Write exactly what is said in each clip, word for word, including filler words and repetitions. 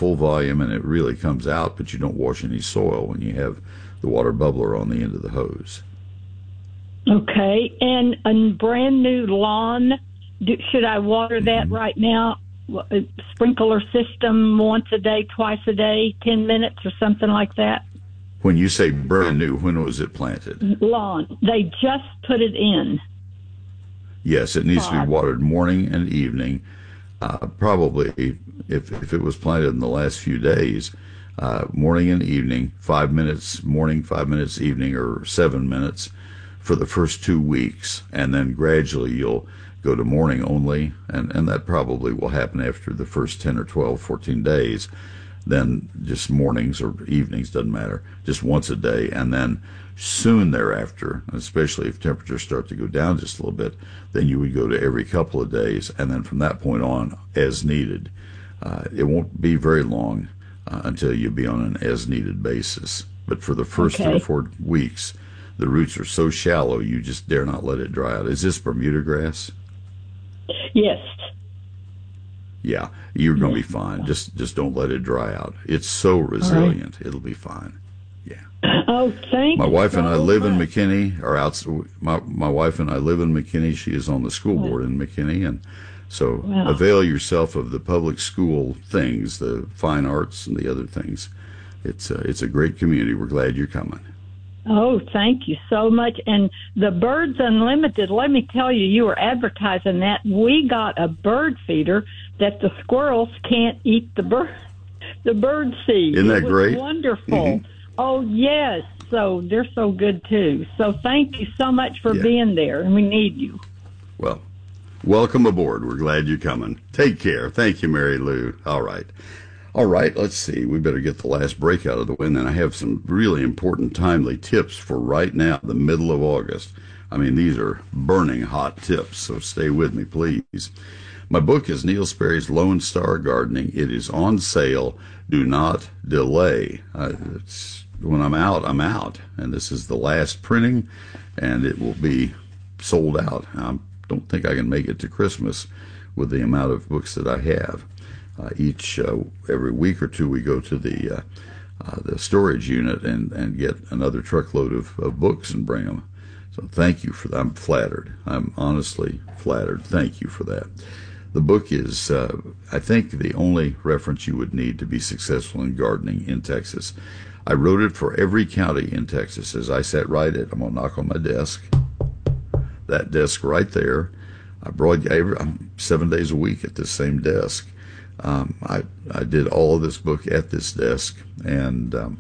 full volume and it really comes out, but you don't wash any soil when you have the water bubbler on the end of the hose. Okay, and a brand new lawn, do, should I water that Mm-hmm. right now? A sprinkler system once a day, twice a day, ten minutes or something like that? When you say brand new, when was it planted? Lawn. They just put it in. Yes, it needs to be Pod. watered morning and evening. Uh, probably, if, if it was planted in the last few days, uh, morning and evening, five minutes morning, five minutes evening, or seven minutes for the first two weeks. And then gradually you'll go to morning only, and, and that probably will happen after the first ten or twelve, fourteen days. Then just mornings or evenings, doesn't matter, just once a day. And then soon thereafter, especially if temperatures start to go down just a little bit, then you would go to every couple of days, and then from that point on, as needed. Uh, it won't be very long uh, until you be on an as-needed basis. But for the first Okay. three or four weeks, the roots are so shallow, you just dare not let it dry out. Is this Bermuda grass? Yes. Yeah, you're going to be fine. Just just don't let it dry out. It's so resilient. It'll be fine. Yeah. Oh, thank My you wife and I so live in much. McKinney, or out. My my wife and I live in McKinney. She is on the school board in McKinney, and so Wow. avail yourself of the public school things, the fine arts, and the other things. It's a, it's a great community. We're glad you're coming. Oh, thank you so much. And the Birds Unlimited, let me tell you, you were advertising that. We got a bird feeder that the squirrels can't eat the bird, the bird seed. Isn't that It was great? wonderful. Mhm. Oh, yes. So they're so good, too. So thank you so much for Yeah. being there, and we need you. Well, welcome aboard. We're glad you're coming. Take care. Thank you, Mary Lou. All right. All right, let's see. We better get the last break out of the way, and then I have some really important, timely tips for right now, the middle of August. I mean, these are burning hot tips, so stay with me, please. My book is Neil Sperry's Lone Star Gardening. It is on sale. Do not delay. Uh, it's, when I'm out, I'm out, and this is the last printing, and it will be sold out. I don't think I can make it to Christmas with the amount of books that I have. Uh, each uh, every week or two, we go to the uh, uh, the storage unit and, and get another truckload of, of books and bring them. So thank you for that. I'm flattered. I'm honestly flattered. Thank you for that. The book is, uh, I think, the only reference you would need to be successful in gardening in Texas. I wrote it for every county in Texas. As I sat right at, I'm going to knock on my desk. That desk right there. I brought I'm seven days a week at this same desk. Um, I, I did all of this book at this desk, and um,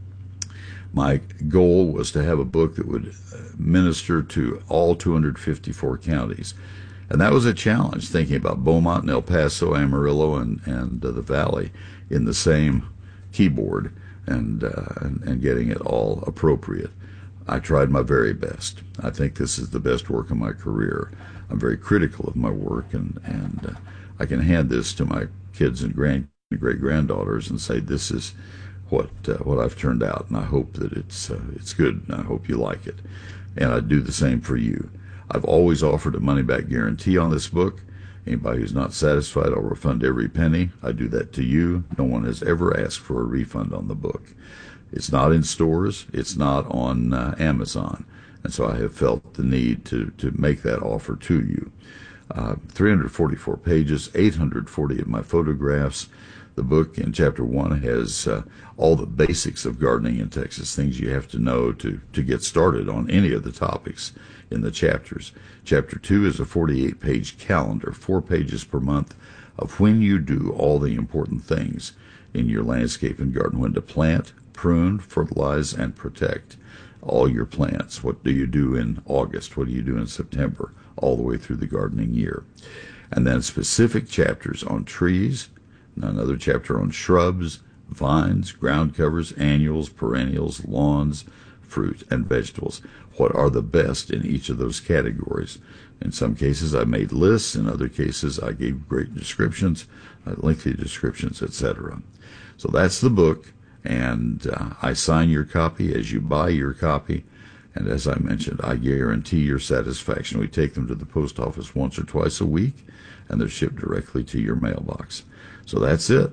my goal was to have a book that would minister to all two hundred fifty-four counties. And that was a challenge, thinking about Beaumont and El Paso, Amarillo, and, and uh, the Valley in the same keyboard and, uh, and, and getting it all appropriate. I tried my very best. I think this is the best work of my career. I'm very critical of my work, and, and uh, I can hand this to my kids and grand great granddaughters and say this is what uh, what I've turned out, and I hope that it's uh, it's good, and I hope you like it. And I do the same for you. I've always offered a money back guarantee on this book. Anybody who's not satisfied, I'll refund every penny. I do that to you. No one has ever asked for a refund on the book. It's not in stores. It's not on uh, Amazon, and so I have felt the need to to make that offer to you. Uh, three hundred forty-four pages, eight hundred forty of my photographs. The book in chapter one has uh, all the basics of gardening in Texas, things you have to know to, to get started on any of the topics in the chapters. Chapter two is a forty-eight page calendar, four pages per month, of when you do all the important things in your landscape and garden, when to plant, prune, fertilize, and protect all your plants. What do you do in August? What do you do in September? All the way through the gardening year. And then specific chapters on trees, another chapter on shrubs, vines, ground covers, annuals, perennials, lawns, fruit, and vegetables. What are the best in each of those categories? In some cases, I made lists. In other cases, I gave great descriptions, uh, lengthy descriptions, et cetera. So that's the book, and uh, I sign your copy as you buy your copy. And as I mentioned, I guarantee your satisfaction. We take them to the post office once or twice a week, and they're shipped directly to your mailbox. So that's it.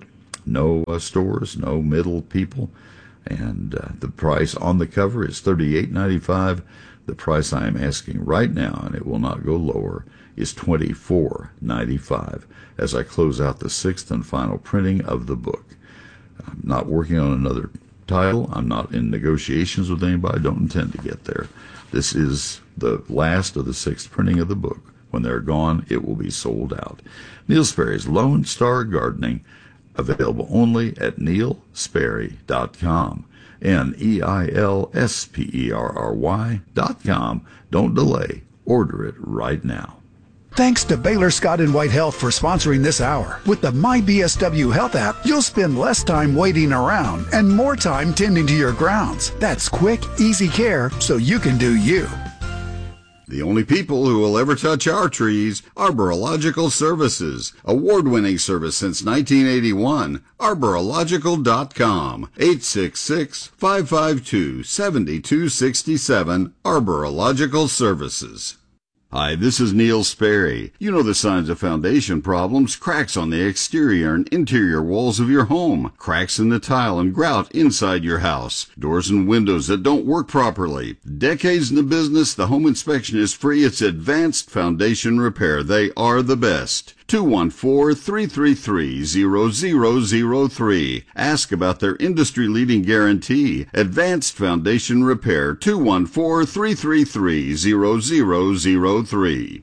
no uh, stores, no middle people. And uh, the price on the cover is thirty-eight ninety-five. The price I am asking right now, and it will not go lower, is twenty-four ninety-five as I close out the sixth and final printing of the book. I'm not working on another title. I'm not in negotiations with anybody. I don't intend to get there. This is the last of the sixth printing of the book. When they're gone, it will be sold out. Neil Sperry's Lone Star Gardening, available only at neil sperry dot com. N E I L S P E R R Y dot com. Don't delay. Order it right now. Thanks to Baylor Scott and White Health for sponsoring this hour. With the My B S W Health app, you'll spend less time waiting around and more time tending to your grounds. That's quick, easy care so you can do you. The only people who will ever touch our trees, Arborological Services. Award-winning service since nineteen eighty-one. Arborological dot com. eight six six, five five two, seven two six seven. Arborological Services. Hi, this is Neil Sperry. You know the signs of foundation problems: cracks on the exterior and interior walls of your home, cracks in the tile and grout inside your house, doors and windows that don't work properly. Decades in the business, the home inspection is free. It's Advanced Foundation Repair. They are the best. two one four, three three three, zero zero zero three. Ask about their industry-leading guarantee. Advanced Foundation Repair, two one four, three three three, zero zero zero three.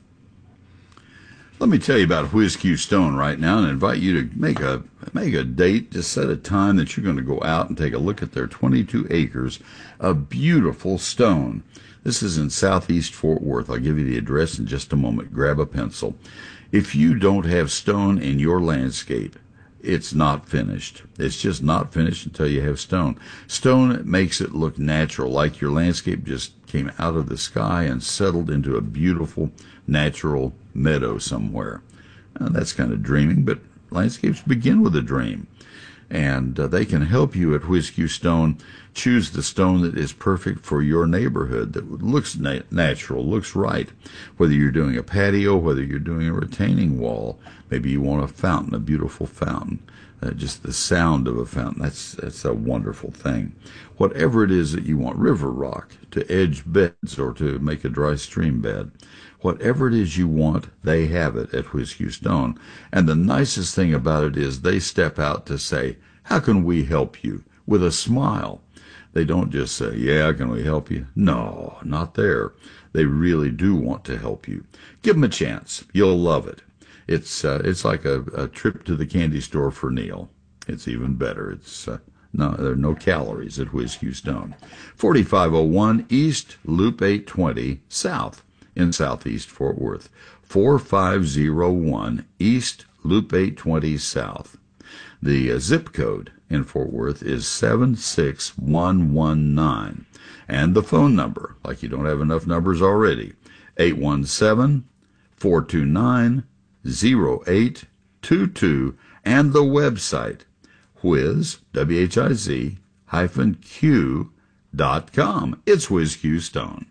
Let me tell you about Whiz-Q Stone right now and invite you to make a make a date. Just set a time that you're going to go out and take a look at their twenty-two acres of beautiful stone. This is in southeast Fort Worth. I'll give you the address in just a moment. Grab a pencil. If you don't have stone in your landscape, it's not finished. It's just not finished until you have stone. Stone makes it look natural, like your landscape just came out of the sky and settled into a beautiful, natural meadow somewhere. Now, that's kind of dreaming, but landscapes begin with a dream. And uh, they can help you at Whiz-Q Stone choose the stone that is perfect for your neighborhood, that looks na- natural, looks right. Whether you're doing a patio, whether you're doing a retaining wall, maybe you want a fountain, a beautiful fountain, uh, just the sound of a fountain, that's, that's a wonderful thing. Whatever it is that you want, river rock, to edge beds or to make a dry stream bed, whatever it is you want, they have it at Whiz-Q Stone. And the nicest thing about it is they step out to say, how can we help you? With a smile. They don't just say, yeah, can we help you? No, not there. They really do want to help you. Give them a chance. You'll love it. It's uh, it's like a, a trip to the candy store for Neil. It's even better. It's uh, no, there are no calories at Whiz-Q Stone. forty-five oh one East Loop eight twenty South in southeast Fort Worth. forty-five oh one East Loop eight twenty South. The uh, zip code in Fort Worth is seven six one one nine. And the phone number, like you don't have enough numbers already, eight one seven, four two nine, zero eight two two. And the website, whiz, W H I Z, hyphen Q dot com. It's Whiz-Q Stone.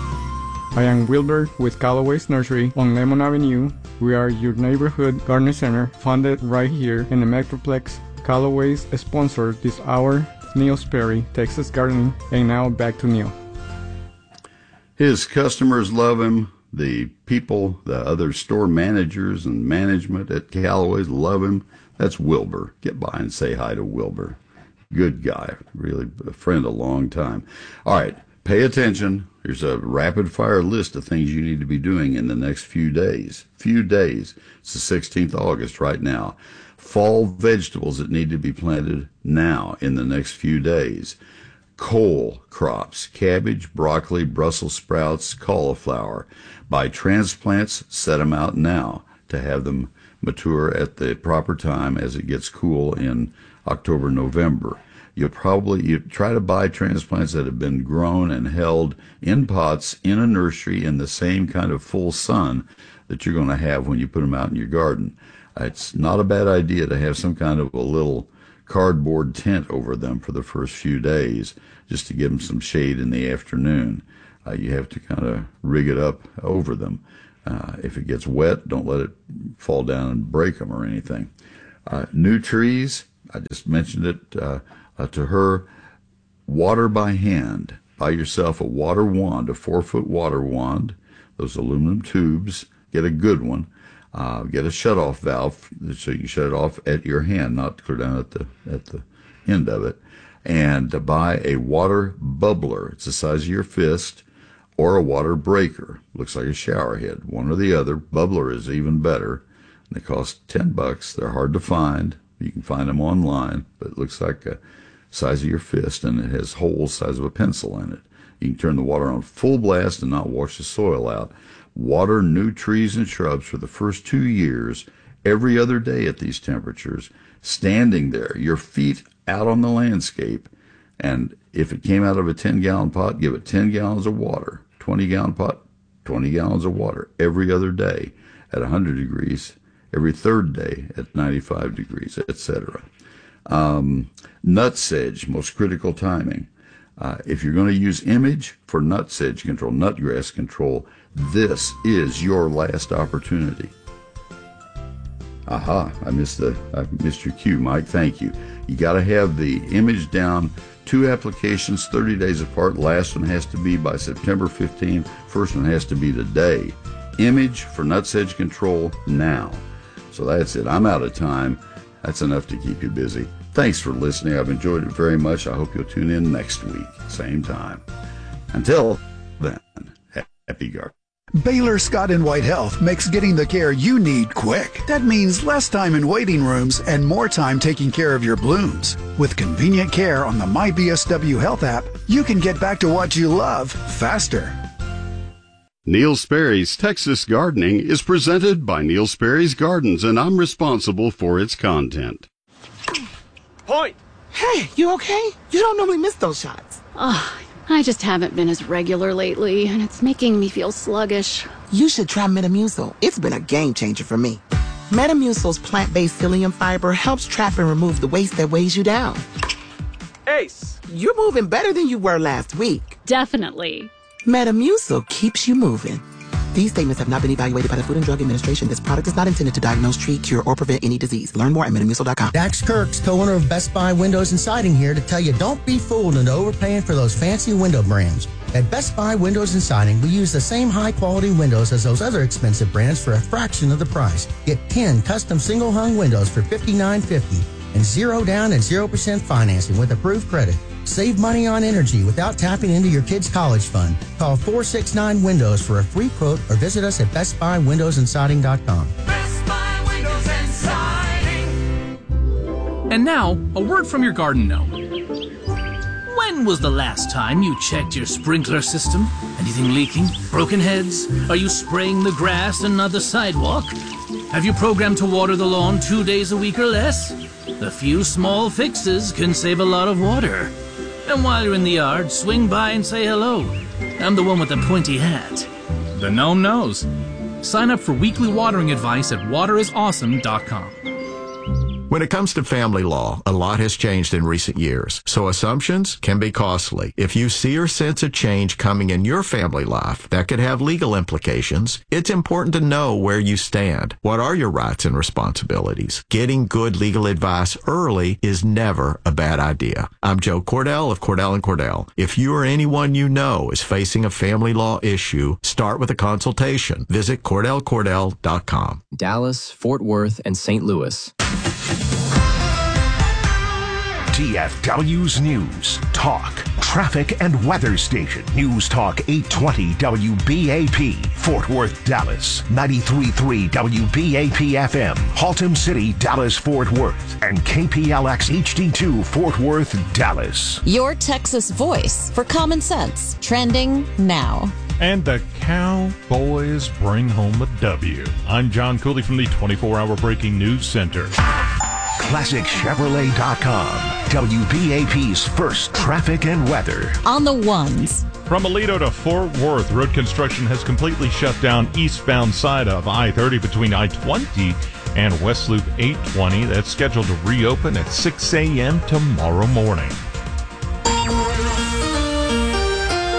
I am Wilbur with Callaway's Nursery on Lemon Avenue. We are your neighborhood garden center, funded right here in the Metroplex. Callaway's sponsored this hour. Neil Sperry, Texas Gardening. And now back to Neil. His customers love him. The people, the other store managers and management at Callaway's love him. That's Wilbur. Get by and say hi to Wilbur. Good guy. Really a friend a long time. All right. Pay attention. Here's a rapid-fire list of things you need to be doing in the next few days. Few days. It's the sixteenth of August right now. Fall vegetables that need to be planted now in the next few days. Cole crops, cabbage, broccoli, Brussels sprouts, cauliflower. Buy transplants, set them out now to have them mature at the proper time as it gets cool in October, November. You'll probably you try to buy transplants that have been grown and held in pots in a nursery in the same kind of full sun that you're going to have when you put them out in your garden. It's not a bad idea to have some kind of a little cardboard tent over them for the first few days just to give them some shade in the afternoon. Uh, you have to kind of rig it up over them. Uh, if it gets wet, don't let it fall down and break them or anything. Uh, new trees, I just mentioned it uh, uh, to her. Water by hand. Buy yourself a water wand, a four-foot water wand, those aluminum tubes. Get a good one. Uh, get a shut-off valve so you can shut it off at your hand, not clear down at the at the end of it. And to buy a water bubbler. It's the size of your fist, or a water breaker. Looks like a shower head. One or the other. Bubbler is even better. They cost ten bucks. They're hard to find. You can find them online, but it looks like a size of your fist, and it has holes the size of a pencil in it. You can turn the water on full blast and not wash the soil out. Water new trees and shrubs for the first two years, every other day at these temperatures, standing there, your feet out on the landscape. And if it came out of a ten-gallon pot, give it ten gallons of water. twenty-gallon pot, twenty gallons of water every other day at one hundred degrees, every third day at ninety-five degrees, et cetera. Um, nutsedge, most critical timing. Uh, if you're going to use image for nutsedge control, nutgrass control, this is your last opportunity. Aha, I missed the, I missed your cue, Mike. Thank you. You got to have the image down. Two applications, thirty days apart. Last one has to be by September fifteenth. First one has to be today. Image for nutsedge control now. So that's it. I'm out of time. That's enough to keep you busy. Thanks for listening. I've enjoyed it very much. I hope you'll tune in next week, same time. Until then, happy gardening. Baylor Scott and White Health makes getting the care you need quick. That means less time in waiting rooms and more time taking care of your blooms. With convenient care on the My B S W Health app, you can get back to what you love faster. Neil Sperry's Texas Gardening is presented by Neil Sperry's Gardens, and I'm responsible for its content. Point! Hey, you okay? You don't normally miss those shots. Oh, I just haven't been as regular lately, and it's making me feel sluggish. You should try Metamucil. It's been a game changer for me. Metamucil's plant-based psyllium fiber helps trap and remove the waste that weighs you down. Ace, you're moving better than you were last week. Definitely. Metamucil keeps you moving. These statements have not been evaluated by the Food and Drug Administration. This product is not intended to diagnose, treat, cure, or prevent any disease. Learn more at metamucil dot com. Dax Kirks, co-owner of Best Buy Windows and Siding, here to tell you don't be fooled into overpaying for those fancy window brands. At Best Buy Windows and Siding, we use the same high-quality windows as those other expensive brands for a fraction of the price. Get ten custom single-hung windows for fifty-nine fifty and zero down and zero percent financing with approved credit. Save money on energy without tapping into your kid's college fund. Call four six nine Windows for a free quote or visit us at best buy windows and siding dot com. Best Buy Windows and Siding. And now, a word from your garden gnome. When was the last time you checked your sprinkler system? Anything leaking? Broken heads? Are you spraying the grass and not the sidewalk? Have you programmed to water the lawn two days a week or less? A few small fixes can save a lot of water. And while you're in the yard, swing by and say hello. I'm the one with the pointy hat. The gnome knows. Sign up for weekly watering advice at water is awesome dot com. When it comes to family law, a lot has changed in recent years, so assumptions can be costly. If you see or sense a change coming in your family life that could have legal implications, it's important to know where you stand. What are your rights and responsibilities? Getting good legal advice early is never a bad idea. I'm Joe Cordell of Cordell and Cordell. If you or anyone you know is facing a family law issue, start with a consultation. Visit cordell cordell dot com. Dallas, Fort Worth, and Saint Louis. T F W's News, Talk, Traffic and Weather Station. News Talk eight twenty W B A P, Fort Worth, Dallas. ninety-three point three W B A P F M, Haltom City, Dallas, Fort Worth. And K P L X H D two, Fort Worth, Dallas. Your Texas voice for common sense. Trending now. And the Cowboys bring home a W. I'm John Cooley from the twenty-four hour Breaking News Center. Classic Chevrolet dot com, W B A P's first traffic and weather. On the ones. From Aledo to Fort Worth, road construction has completely shut down eastbound side of I thirty between I twenty and West Loop eight twenty. That's scheduled to reopen at six a.m. tomorrow morning.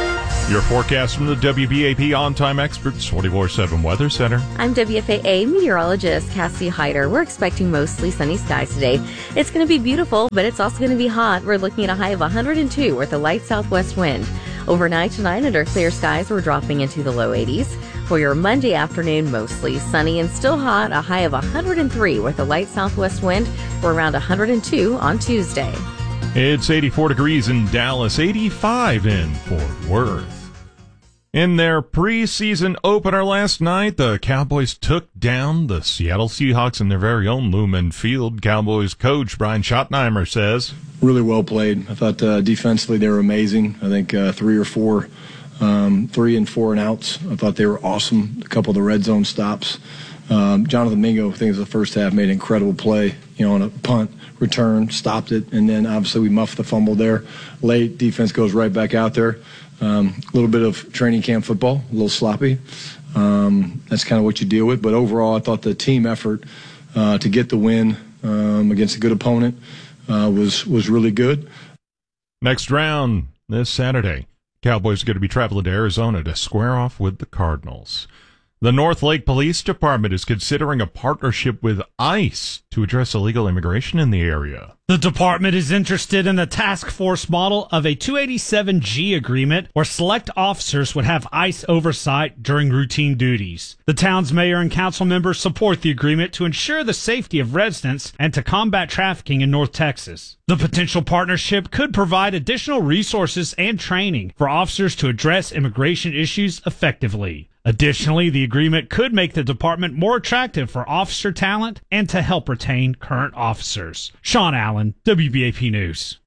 Your forecast from the W B A P On-Time Experts twenty-four seven Weather Center. I'm W F A A meteorologist Cassie Hyder. We're expecting mostly sunny skies today. It's going to be beautiful, but it's also going to be hot. We're looking at a high of one hundred two with a light southwest wind. Overnight tonight, under clear skies, we're dropping into the low eighties. For your Monday afternoon, mostly sunny and still hot, a high of one hundred three with a light southwest wind. We're around one hundred two on Tuesday. It's eighty-four degrees in Dallas, eighty-five in Fort Worth. In their preseason opener last night, the Cowboys took down the Seattle Seahawks in their very own Lumen Field. Cowboys coach Brian Schottenheimer says, really well played. I thought uh, defensively they were amazing. I think uh, three or four, um, three and four and outs. I thought they were awesome. A couple of the red zone stops. Um, Jonathan Mingo, I think it was the first half, made an incredible play, you know, on a punt, return, stopped it, and then obviously we muffed the fumble there. Late, defense goes right back out there. Um, a little bit of training camp football, a little sloppy. Um, that's kind of what you deal with. But overall, I thought the team effort uh, to get the win um, against a good opponent uh, was was really good. Next round this Saturday, Cowboys are going to be traveling to Arizona to square off with the Cardinals. The North Lake Police Department is considering a partnership with ICE to address illegal immigration in the area. The department is interested in a task force model of a two eighty-seven G agreement where select officers would have ICE oversight during routine duties. The town's mayor and council members support the agreement to ensure the safety of residents and to combat trafficking in North Texas. The potential partnership could provide additional resources and training for officers to address immigration issues effectively. Additionally, the agreement could make the department more attractive for officer talent and to help retain current officers. Sean Allen, W B A P News.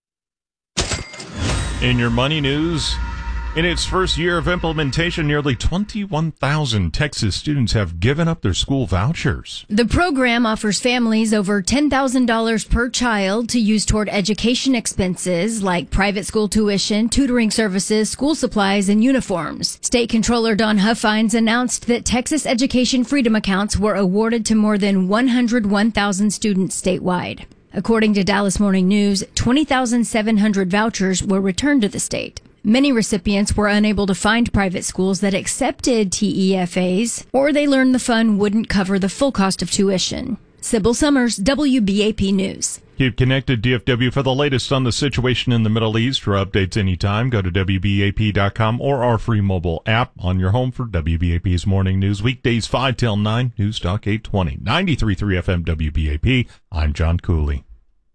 In your money news, in its first year of implementation, nearly twenty-one thousand Texas students have given up their school vouchers. The program offers families over ten thousand dollars per child to use toward education expenses like private school tuition, tutoring services, school supplies, and uniforms. State Controller Don Huffines announced that Texas Education Freedom accounts were awarded to more than one hundred one thousand students statewide. According to Dallas Morning News, twenty thousand seven hundred vouchers were returned to the state. Many recipients were unable to find private schools that accepted T E F As, or they learned the fund wouldn't cover the full cost of tuition. Sybil Summers, W B A P News. Keep connected, D F W, for the latest on the situation in the Middle East. For updates anytime, go to W B A P dot com or our free mobile app on your home for W B A P's Morning News. Weekdays five till nine, News Talk eight twenty, ninety-three point three F M W B A P. I'm John Cooley.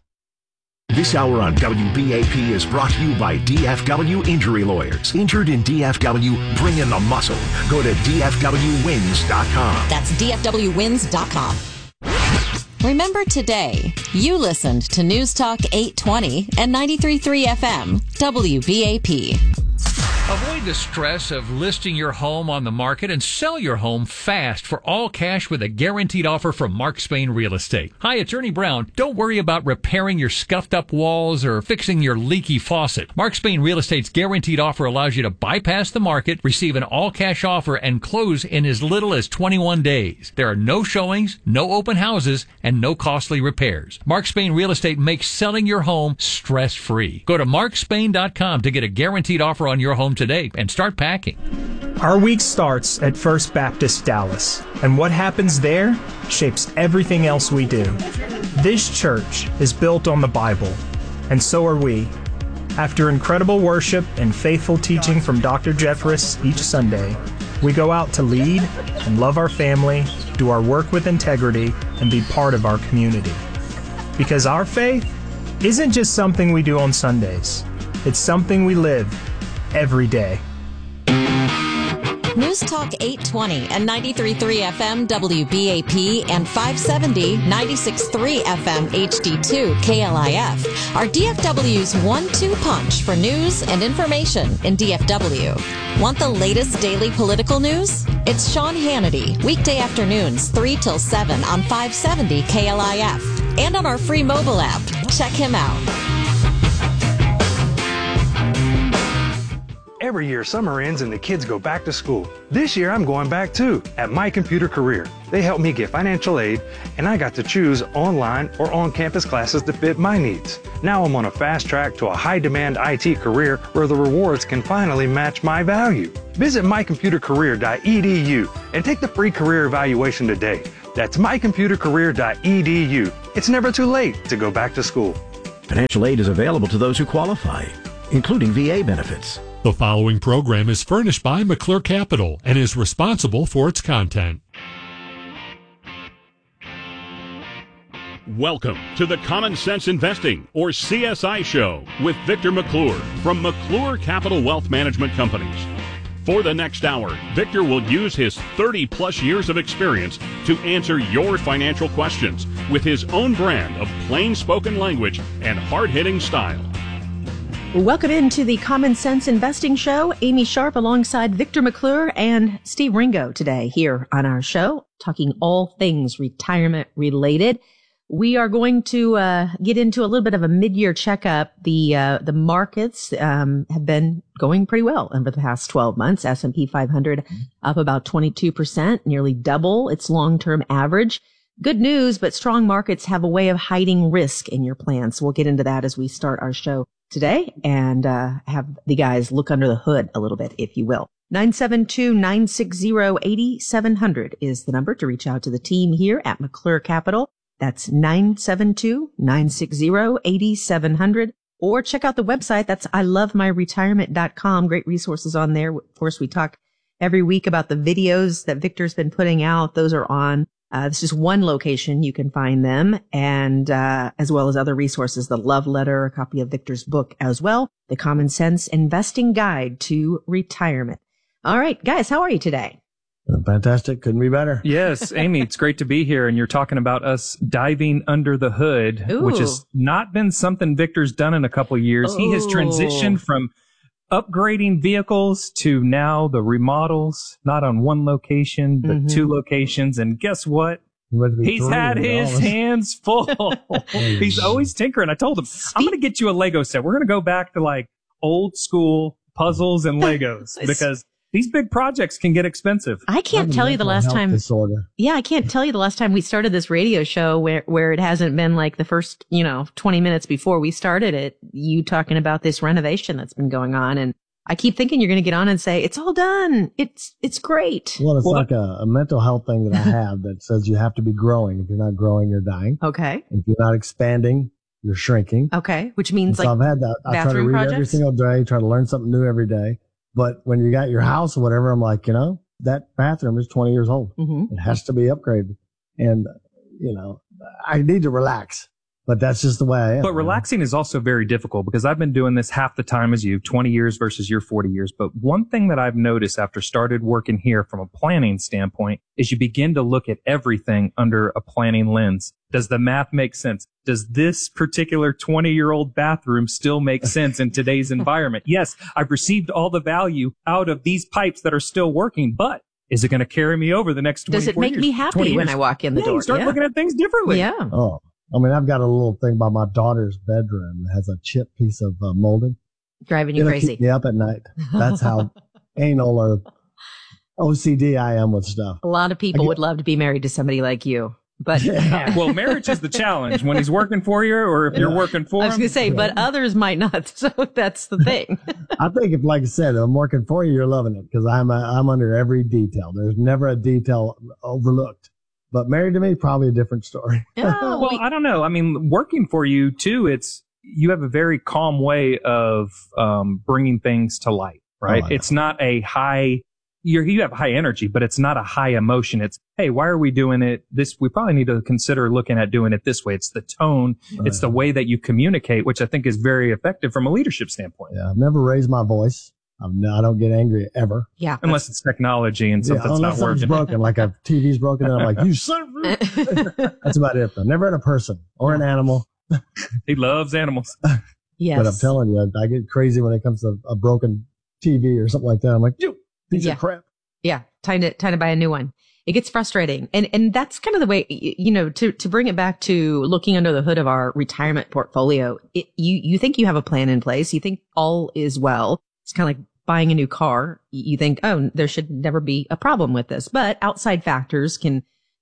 This hour on W B A P is brought to you by D F W Injury Lawyers. Injured in D F W, bring in the muscle. Go to D F W wins dot com. That's D F W wins dot com. Remember today, you listened to News Talk eight twenty and ninety-three point three F M, W B A P. Avoid the stress of listing your home on the market and sell your home fast for all cash with a guaranteed offer from Mark Spain Real Estate. Hi, it's Ernie Brown. Don't worry about repairing your scuffed up walls or fixing your leaky faucet. Mark Spain Real Estate's guaranteed offer allows you to bypass the market, receive an all cash offer, and close in as little as twenty-one days. There are no showings, no open houses, and no costly repairs. Mark Spain Real Estate makes selling your home stress free. Go to mark spain dot com to get a guaranteed offer on your home today and start packing. Our week starts at First Baptist Dallas, and what happens there shapes everything else we do. This church is built on the Bible, and so are we. After incredible worship and faithful teaching from Doctor Jeffress each Sunday, we go out to lead and love our family, do our work with integrity, and be part of our community. Because our faith isn't just something we do on Sundays. It's something we live every day. News Talk eight twenty and ninety-three point three F M W B A P and five seventy, ninety-six point three F M H D two K L I F are D F W's one two punch for news and information in D F W. Want the latest daily political news? It's Sean Hannity, weekday afternoons three till seven on five seventy K L I F and on our free mobile app. Check him out. Every year, summer ends and the kids go back to school. This year, I'm going back too, at My Computer Career. They helped me get financial aid, and I got to choose online or on-campus classes to fit my needs. Now I'm on a fast track to a high-demand I T career where the rewards can finally match my value. Visit my computer career dot e d u and take the free career evaluation today. That's my computer career dot e d u. It's never too late to go back to school. Financial aid is available to those who qualify, including V A benefits. The following program is furnished by McClure Capital and is responsible for its content. Welcome to the Common Sense Investing, or C S I Show, with Victor McClure from McClure Capital Wealth Management Companies. For the next hour, Victor will use his thirty-plus years of experience to answer your financial questions with his own brand of plain-spoken language and hard-hitting style. Welcome into the Common Sense Investing Show. Amy Sharp alongside Victor McClure and Steve Ringo today here on our show, talking all things retirement related. We are going to uh, get into a little bit of a mid-year checkup. The uh, the markets um, have been going pretty well over the past twelve months. S and P five hundred up about twenty-two percent, nearly double its long-term average. Good news, but strong markets have a way of hiding risk in your plans. So we'll get into that as we start our show today and uh, have the guys look under the hood a little bit, if you will. nine seven two, nine six zero, eight seven zero zero is the number to reach out to the team here at McClure Capital. That's nine seven two, nine six zero, eight seven zero zero. Or check out the website. That's I love my retirement dot com. Great resources on there. Of course, we talk every week about the videos that Victor's been putting out. Those are on. Uh, this is one location. You can find them, and uh, as well as other resources, the love letter, a copy of Victor's book as well, The Common Sense Investing Guide to Retirement. All right, guys, how are you today? Fantastic. Couldn't be better. Yes, Amy, it's great to be here. And you're talking about us diving under the hood, Ooh. which has not been something Victor's done in a couple of years. Oh. He has transitioned from upgrading vehicles to now the remodels, not on one location, but Mm-hmm. two locations. And guess what? He's had his hands full. He's always tinkering. I told him, I'm going to get you a Lego set. We're going to go back to like old school puzzles and Legos because these big projects can get expensive. I can't tell you the last time. Disorder. Yeah, I can't tell you the last time we started this radio show where, where it hasn't been like the first, you know, twenty minutes before we started it, you talking about this renovation that's been going on. And I keep thinking you're going to get on and say, it's all done. It's, it's great. Well, it's well, like a, a mental health thing that I have that says you have to be growing. If you're not growing, you're dying. Okay. If you're not expanding, you're shrinking. Okay. Which means And so like I've had that. I try to bathroom read every projects? single day, try to learn something new every day. But when you got your house or whatever, I'm like, you know, that bathroom is twenty years old. Mm-hmm. It has to be upgraded. And, you know, I need to relax, but that's just the way I am. But relaxing is also very difficult because I've been doing this half the time as you, twenty years versus your forty years. But one thing that I've noticed after started working here from a planning standpoint is you begin to look at everything under a planning lens. Does the math make sense? Does this particular twenty-year-old bathroom still make sense in today's environment? Yes, I've received all the value out of these pipes that are still working, but is it going to carry me over the next twenty years? Does it make me happy when I walk in the yeah, door? You start Yeah. looking at things differently. Yeah. Oh, I mean, I've got a little thing by my daughter's bedroom that has a chip piece of uh, molding. Driving you It'll crazy. keep me up at night. That's how anal or O C D I am with stuff. A lot of people get- would love to be married to somebody like you. But Well, marriage is the challenge when he's working for you or if you're working for him. I was going to say, but others might not. So that's the thing. I think if, like I said, I'm working for you, you're loving it because I'm uh, I'm under every detail. There's never a detail overlooked. But married to me, probably a different story. Oh, well, I don't know. I mean, working for you too, it's you have a very calm way of um, bringing things to light, right? Oh, it's not a high. You're, you have high energy, but it's not a high emotion. It's, hey, why are we doing it this? We probably need to consider looking at doing it this way. It's the tone. Right. It's the way that you communicate, which I think is very effective from a leadership standpoint. Yeah, I've never raised my voice. I'm not, I don't get angry ever. Yeah. Unless it's technology and Yeah, something's unless not something's working. broken, like a T V's broken, and I'm like, you son of a... That's about it, though. Never in a person or an animal. He loves animals. Yes. But I'm telling you, I get crazy when it comes to a broken T V or something like that. I'm like, you piece Yeah. of crap. Yeah, time to time to buy a new one. It gets frustrating, and and that's kind of the way, you know, to to bring it back to looking under the hood of our retirement portfolio. It, you you think you have a plan in place, you think all is well. It's kind of like buying a new car. You think, oh, there should never be a problem with this, but outside factors can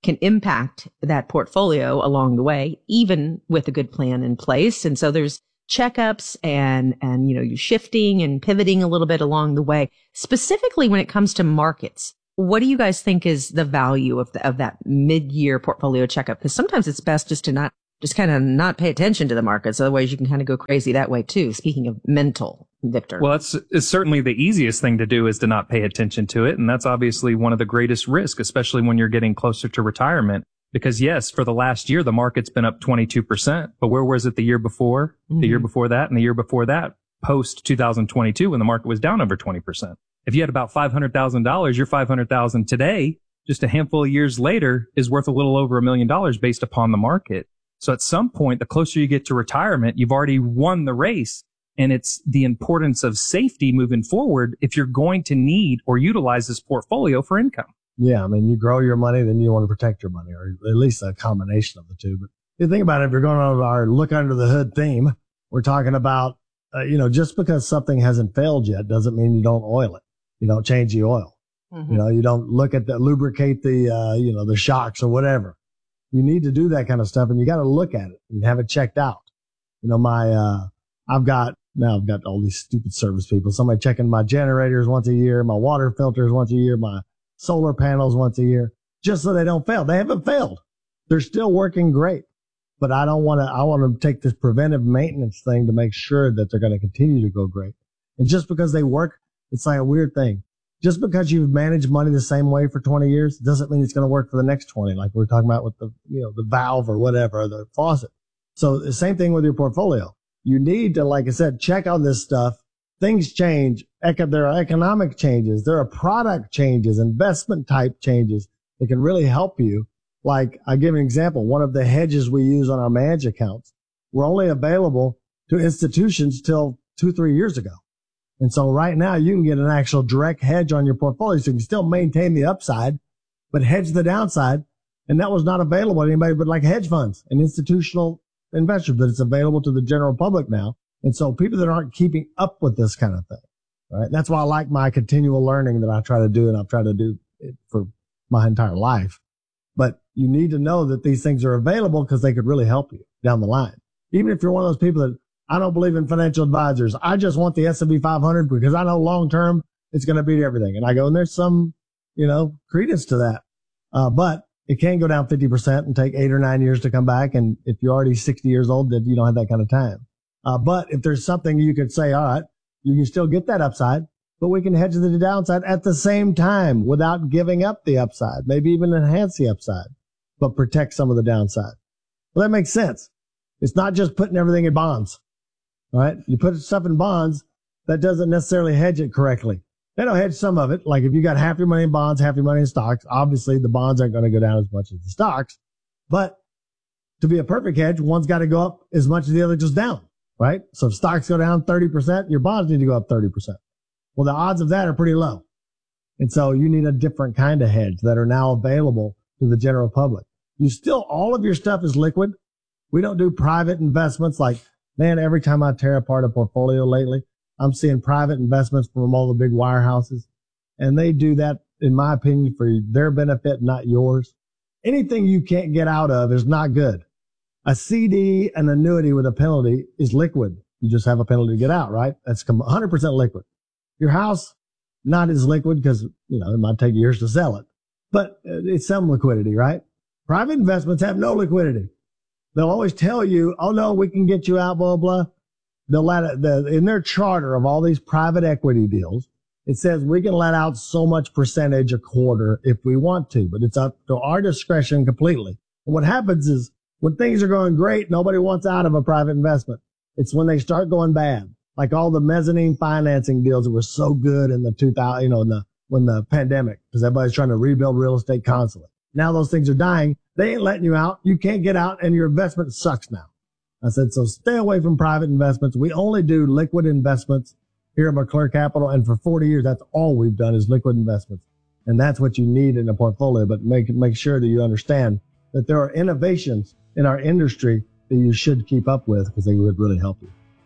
can impact that portfolio along the way, even with a good plan in place. And so there's checkups and, and, you know, you shifting and pivoting a little bit along the way. Specifically when it comes to markets, what do you guys think is the value of the, of that mid-year portfolio checkup? Because sometimes it's best just to not, just kind of not pay attention to the markets. Otherwise you can kind of go crazy that way too. Speaking of mental, Victor. Well, it's, it's certainly the easiest thing to do is to not pay attention to it. And that's obviously one of the greatest risks, especially when you're getting closer to retirement. Because yes, for the last year, the market's been up twenty-two percent, but where was it the year before, mm-hmm. the year before that, and the year before that, post two thousand twenty-two, when the market was down over twenty percent? If you had about five hundred thousand dollars, your five hundred thousand dollars today, just a handful of years later, is worth a little over a million dollars based upon the market. So at some point, the closer you get to retirement, you've already won the race. And it's the importance of safety moving forward if you're going to need or utilize this portfolio for income. Yeah, I mean, you grow your money, then you want to protect your money, or at least a combination of the two. But if you think about it, if you're going on our look under the hood theme, we're talking about, uh, you know, just because something hasn't failed yet doesn't mean you don't oil it. You don't change the oil. Mm-hmm. You know, you don't look at the, lubricate the, uh, you know, the shocks or whatever. You need to do that kind of stuff, and you got to look at it and have it checked out. You know, my, uh, I've got, now I've got all these stupid service people. Somebody checking my generators once a year, my water filters once a year, my solar panels once a year, just so they don't fail. They haven't failed. They're still working great. But I don't want to, I want to take this preventive maintenance thing to make sure that they're going to continue to go great. And just because they work, it's like a weird thing. Just because you've managed money the same way for twenty years doesn't mean it's going to work for the next twenty, like we we're talking about with the, you know, the valve or whatever, or the faucet. So the same thing with your portfolio. You need to, like I said, check on this stuff. Things change. Eco- there are economic changes. There are product changes, investment type changes that can really help you. Like, I give an example. One of the hedges we use on our managed accounts were only available to institutions till two, three years ago. And so right now you can get an actual direct hedge on your portfolio. So you can still maintain the upside, but hedge the downside. And that was not available to anybody but like hedge funds and institutional investors, but it's available to the general public now. And so people that aren't keeping up with this kind of thing, right? That's why I like my continual learning that I try to do, and I've tried to do it for my entire life. But you need to know that these things are available because they could really help you down the line. Even if you're one of those people that, I don't believe in financial advisors. I just want the S and P five hundred because I know long term it's going to beat everything. And I go, and there's some, you know, credence to that. Uh, but it can go down fifty percent and take eight or nine years to come back. And if you're already sixty years old, then you don't have that kind of time. Uh, but if there's something you could say, all right, you can still get that upside, but we can hedge the downside at the same time without giving up the upside, maybe even enhance the upside, but protect some of the downside. Well, that makes sense. It's not just putting everything in bonds. All right. You put stuff in bonds, that doesn't necessarily hedge it correctly. They don't hedge some of it. Like if you got half your money in bonds, half your money in stocks, obviously the bonds aren't going to go down as much as the stocks. But to be a perfect hedge, one's got to go up as much as the other goes down, right? So if stocks go down thirty percent, your bonds need to go up thirty percent. Well, the odds of that are pretty low. And so you need a different kind of hedge that are now available to the general public. You still, all of your stuff is liquid. We don't do private investments. Like, man, every time I tear apart a portfolio lately, I'm seeing private investments from all the big wirehouses. And they do that, in my opinion, for their benefit, not yours. Anything you can't get out of is not good. A C D, an annuity with a penalty, is liquid. You just have a penalty to get out, right? That's one hundred percent liquid. Your house, not as liquid because, you know, it might take years to sell it. But it's some liquidity, right? Private investments have no liquidity. They'll always tell you, oh, no, we can get you out, blah, blah. They'll let it, the, in their charter of all these private equity deals, it says we can let out so much percentage a quarter if we want to, but it's up to our discretion completely. And what happens is when things are going great, nobody wants out of a private investment. It's when they start going bad, like all the mezzanine financing deals that were so good in the two thousand, you know, in the, when the pandemic, because everybody's trying to rebuild real estate constantly. Now those things are dying. They ain't letting you out. You can't get out and your investment sucks now. I said, so stay away from private investments. We only do liquid investments here at McClure Capital. And for forty years, that's all we've done is liquid investments. And that's what you need in a portfolio. But make, make sure that you understand that there are innovations in our industry that you should keep up with because they would really help you.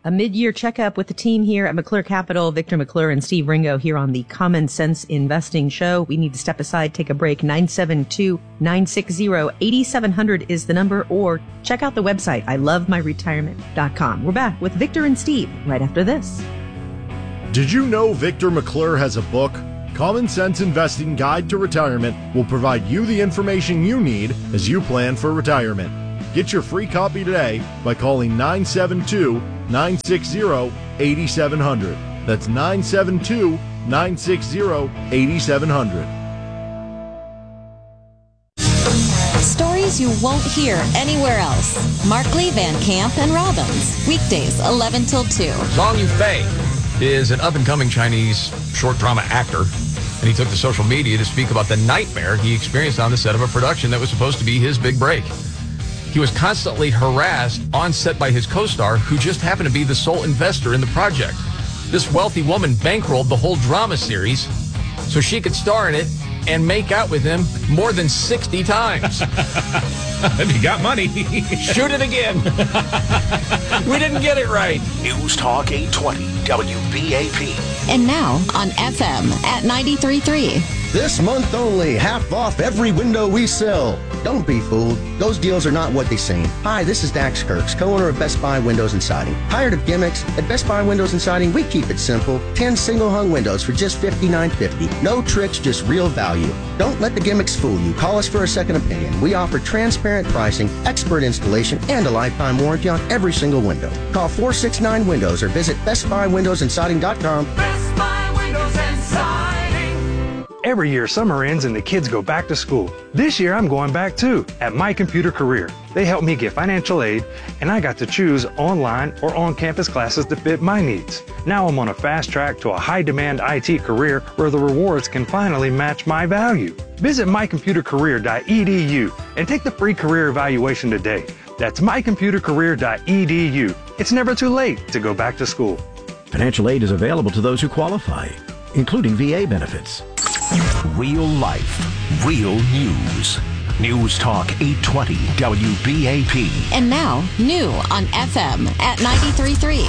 A mid-year checkup with the team here at McClure Capital, Victor McClure and Steve Ringo here on the Common Sense Investing Show. We need to step aside, take a break. nine seven two, nine six zero, eight seven zero zero is the number, or check out the website, I love my retirement dot com. We're back with Victor and Steve right after this. Did you know Victor McClure has a book? Common Sense Investing Guide to Retirement will provide you the information you need as you plan for retirement. Get your free copy today by calling nine seven two, nine six zero, eight seven zero zero. That's nine seven two, nine six zero, eight seven zero zero. Stories you won't hear anywhere else. Markley, Van Camp, and Robbins. Weekdays, eleven till two. Zhang Yufei is an up-and-coming Chinese short drama actor, and he took to social media to speak about the nightmare he experienced on the set of a production that was supposed to be his big break. He was constantly harassed on set by his co-star, who just happened to be the sole investor in the project. This wealthy woman bankrolled the whole drama series so she could star in it and make out with him more than sixty times. And he got money. Shoot it again. We didn't get it right. News Talk eight twenty W B A P. And now on F M at ninety-three point three. This month only, half off every window we sell. Don't be fooled. Those deals are not what they seem. Hi, this is Dax Kirks, co-owner of Best Buy Windows and Siding. Tired of gimmicks? At Best Buy Windows and Siding, we keep it simple. ten single-hung windows for just fifty-nine fifty. No tricks, just real value. Don't let the gimmicks fool you. Call us for a second opinion. We offer transparent pricing, expert installation, and a lifetime warranty on every single window. Call four six nine Windows or visit best buy windows and siding dot com. Best Buy Windows and Siding. Every year, summer ends and the kids go back to school. This year, I'm going back too, at My Computer Career. They helped me get financial aid, and I got to choose online or on-campus classes to fit my needs. Now I'm on a fast track to a high-demand I T career where the rewards can finally match my value. Visit my computer career dot e d u and take the free career evaluation today. That's my computer career dot e d u. It's never too late to go back to school. Financial aid is available to those who qualify, including V A benefits. Real life, real news. News Talk eight twenty W B A P. And now, new on F M at ninety-three point three.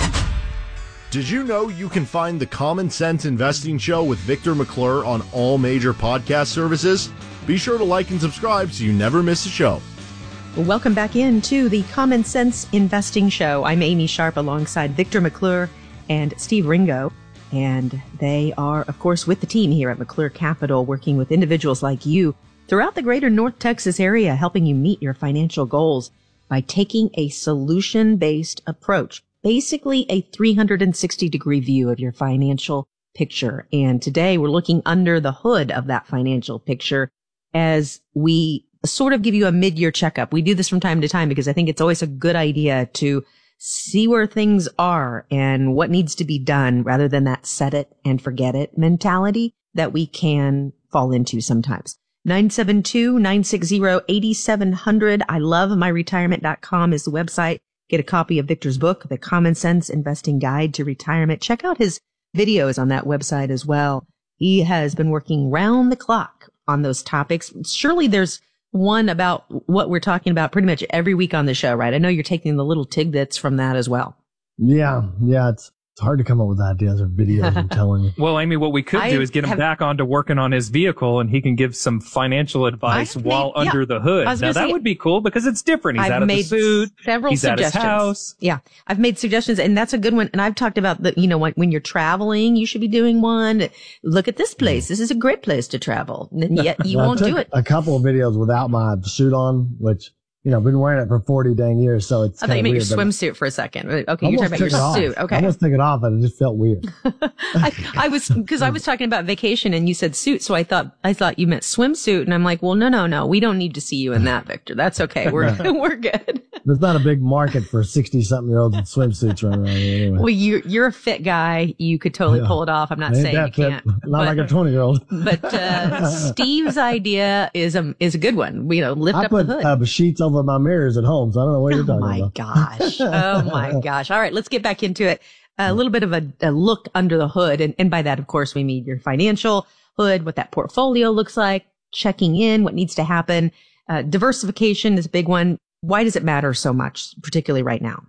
Did you know you can find the Common Sense Investing Show with Victor McClure on all major podcast services? Be sure to like and subscribe so you never miss a show. Welcome back into the Common Sense Investing Show. I'm Amy Sharp alongside Victor McClure and Steve Ringo. And they are, of course, with the team here at McClure Capital, working with individuals like you throughout the greater North Texas area, helping you meet your financial goals by taking a solution-based approach, basically a three hundred sixty degree view of your financial picture. And today we're looking under the hood of that financial picture as we sort of give you a mid-year checkup. We do this from time to time because I think it's always a good idea to see where things are and what needs to be done rather than that set it and forget it mentality that we can fall into sometimes. nine seven two, nine six zero, eight seven zero zero. I love my retirement dot com is the website. Get a copy of Victor's book, The Common Sense Investing Guide to Retirement. Check out his videos on that website as well. He has been working round the clock on those topics. Surely there's one about what we're talking about pretty much every week on the show, right? I know you're taking the little tidbits from that as well. Yeah, yeah, it's it's hard to come up with ideas or videos, I'm telling you. Well, Amy, what we could I do is get him have- back onto working on his vehicle, and he can give some financial advice I've while made- yeah, under the hood. I was Now, gonna that say- would be cool because it's different. He's I've out of the made suit. several He's at his suggestions. house. Yeah, I've made suggestions, and that's a good one. And I've talked about the, you know, when, when you're traveling, you should be doing one. Look at this place. This is a great place to travel. And yet you Well, I won't took do it. A couple of videos without my suit on, which, you know, I've been wearing it for forty dang years, so it's I thought you kind meant of your weird. but swimsuit for a second. Okay, I you're almost talking about your took it off. suit. I Okay. almost took it off, and it just felt weird. I, I was, because I was talking about vacation and you said suit, so I thought, I thought you meant swimsuit, and I'm like, well, no, no, no, we don't need to see you in that, Victor. That's okay. We're, we're good. There's not a big market for sixty-something-year-olds in swimsuits running around here anyway. Well, you're, you're a fit guy. You could totally Yeah. pull it off. I'm not Ain't saying you that fit. can't. Not but, like a twenty-year-old. but, uh, Steve's idea is a, is a good one. You know, lift I up put the hood. uh, sheets over my mirrors at home, so I don't know what you're Oh talking my about. gosh. Oh my gosh. All right. Let's get back into it. A little bit of a, a look under the hood. And, and by that, of course, we mean your financial hood, what that portfolio looks like, checking in, what needs to happen. Uh, diversification is a big one. Why does it matter so much, particularly right now?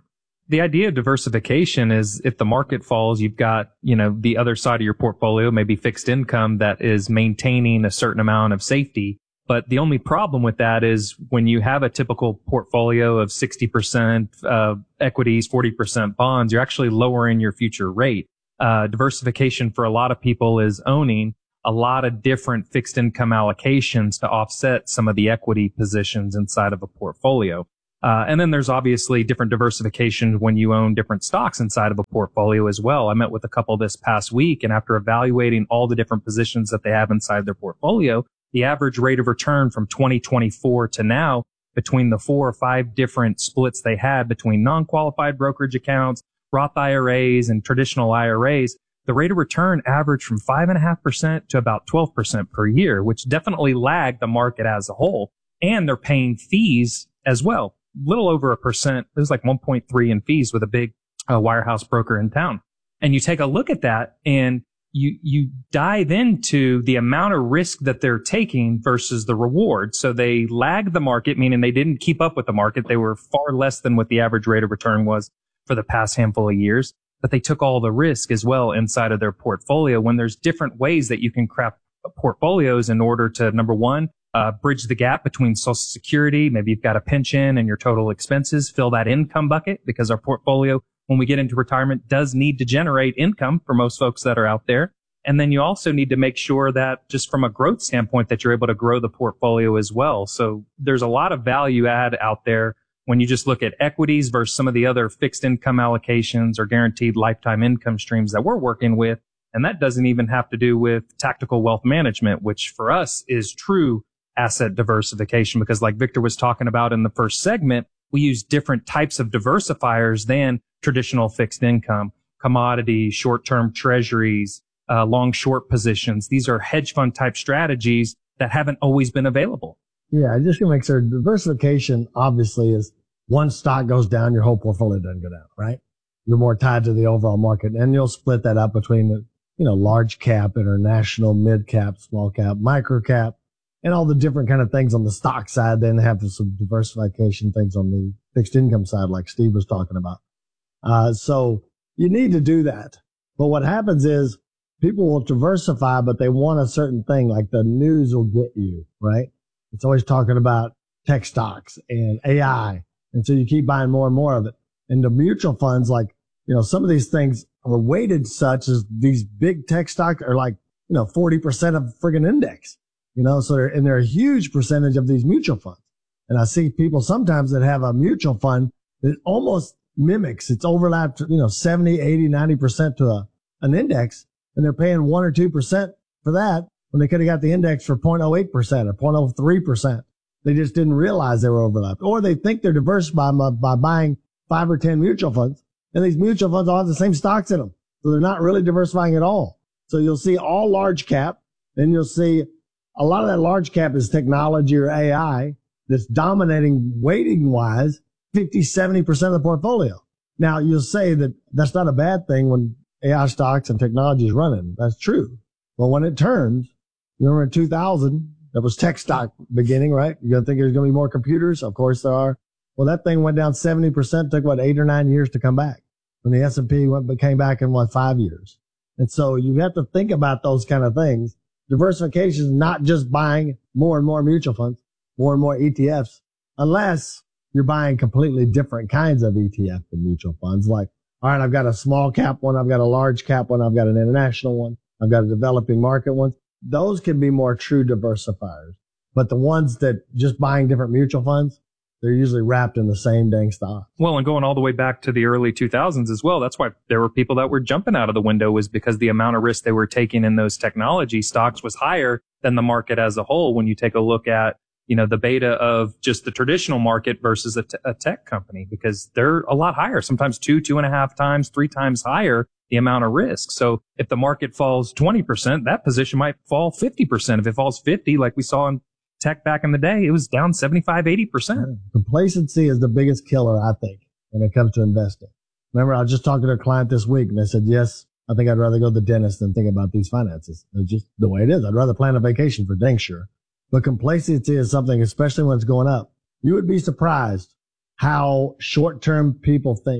The idea of diversification is if the market falls, you've got, you know, the other side of your portfolio, maybe fixed income that is maintaining a certain amount of safety. But the only problem with that is when you have a typical portfolio of sixty percent uh, equities, forty percent bonds, you're actually lowering your future rate. Uh, diversification for a lot of people is owning a lot of different fixed income allocations to offset some of the equity positions inside of a portfolio. Uh, and then there's obviously different diversification when you own different stocks inside of a portfolio as well. I met with a couple this past week, and after evaluating all the different positions that they have inside their portfolio, the average rate of return from twenty twenty-four to now between the four or five different splits they had between non-qualified brokerage accounts, Roth I R As, and traditional I R As, the rate of return averaged from five point five percent to about twelve percent per year, which definitely lagged the market as a whole. And they're paying fees as well. Little over a percent. It was like one point three in fees with a big uh, wirehouse broker in town. And you take a look at that and you, you dive into the amount of risk that they're taking versus the reward. So they lagged the market, meaning they didn't keep up with the market. They were far less than what the average rate of return was for the past handful of years, but they took all the risk as well inside of their portfolio when there's different ways that you can craft portfolios in order to, number one, Uh, bridge the gap between Social Security. Maybe you've got a pension and your total expenses, fill that income bucket because our portfolio, when we get into retirement, does need to generate income for most folks that are out there. And then you also need to make sure that just from a growth standpoint that you're able to grow the portfolio as well. So there's a lot of value add out there when you just look at equities versus some of the other fixed income allocations or guaranteed lifetime income streams that we're working with. And that doesn't even have to do with tactical wealth management, which for us is true asset diversification, because like Victor was talking about in the first segment, we use different types of diversifiers than traditional fixed income, commodities, short-term treasuries, uh, long short positions. These are hedge fund type strategies that haven't always been available. Yeah, just to make sure, diversification obviously is one stock goes down, your whole portfolio doesn't go down, right? You're more tied to the overall market, and you'll split that up between the, you know, large cap, international, mid cap, small cap, micro cap, and all the different kind of things on the stock side. Then they have some diversification things on the fixed income side, like Steve was talking about. Uh, so you need to do that. But what happens is people will diversify, but they want a certain thing, like the news will get you, right? It's always talking about tech stocks and A I. And so you keep buying more and more of it. And the mutual funds, like, you know, some of these things are weighted such as these big tech stocks are like, you know, forty percent of friggin' index. You know, so they're, and they're a huge percentage of these mutual funds. And I see people sometimes that have a mutual fund that almost mimics, it's overlapped, you know, seventy, eighty, ninety percent to a, an index, and they're paying one or two percent for that when they could have got the index for zero point zero eight percent or zero point zero three percent. They just didn't realize they were overlapped. Or they think they're diversified by, by buying five or ten mutual funds, and these mutual funds all have the same stocks in them. So they're not really diversifying at all. So you'll see all large cap, then you'll see a lot of that large cap is technology or A I that's dominating weighting wise fifty, seventy percent of the portfolio. Now you'll say that that's not a bad thing when A I stocks and technology is running. That's true. But when it turns, you remember in two thousand, that was tech stock beginning, right? You're going to think there's going to be more computers? Of course there are. Well, that thing went down seventy percent, took what, eight or nine years to come back. When the S and P went, came back in what, five years. And so you have to think about those kind of things. Diversification is not just buying more and more mutual funds, more and more E T Fs, unless you're buying completely different kinds of E T F than mutual funds. Like, all right, I've got a small cap one, I've got a large cap one, I've got an international one, I've got a developing market one. Those can be more true diversifiers. But the ones that just buying different mutual funds, they're usually wrapped in the same dang stock. Well, and going all the way back to the early two thousands as well, that's why there were people that were jumping out of the window, was because the amount of risk they were taking in those technology stocks was higher than the market as a whole. When you take a look at, you know, the beta of just the traditional market versus a, t- a tech company, because they're a lot higher, sometimes two, two and a half times, three times higher the amount of risk. So if the market falls twenty percent, that position might fall fifty percent. If it falls fifty, like we saw in tech back in the day, it was down seventy-five, eighty percent. Complacency is the biggest killer, I think, when it comes to investing. Remember, I was just talking to a client this week, and they said, yes, I think I'd rather go to the dentist than think about these finances. It's just the way it is. I'd rather plan a vacation for dang sure. But complacency is something, especially when it's going up. You would be surprised how short-term people think.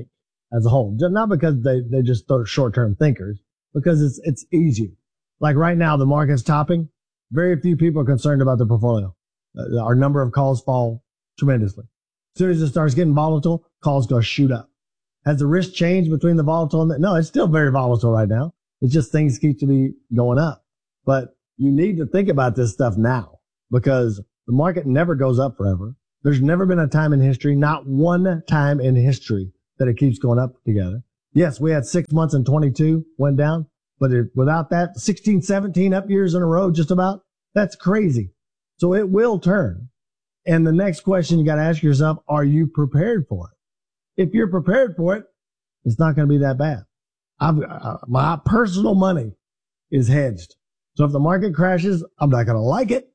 as a whole. Just not because they, they just are short-term thinkers, because it's, it's easier. Like right now, the market's topping. Very few people are concerned about their portfolio. Uh, our number of calls fall tremendously. As soon as it starts getting volatile, calls go shoot up. Has the risk changed between the volatile and the, no, it's still very volatile right now. It's just things keep to be going up. But you need to think about this stuff now because the market never goes up forever. There's never been a time in history, not one time in history that it keeps going up together. Yes, we had six months and twenty-two went down, but it, without that, sixteen, seventeen up years in a row, just about, that's crazy. So it will turn. And the next question you got to ask yourself, are you prepared for it? If you're prepared for it, it's not going to be that bad. I've, uh, my personal money is hedged. So if the market crashes, I'm not going to like it,